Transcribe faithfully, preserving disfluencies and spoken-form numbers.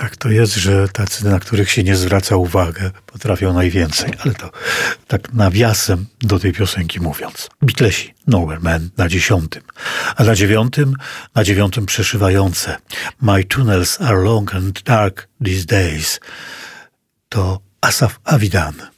tak to jest, że tacy, na których się nie zwraca uwagę, potrafią najwięcej. Ale to tak nawiasem do tej piosenki mówiąc. Beatlesi, Nowhere Man na dziesiątym. A na dziewiątym, na dziewiątym przeszywające. My tunnels are long and dark these days. To Asaf Avidan.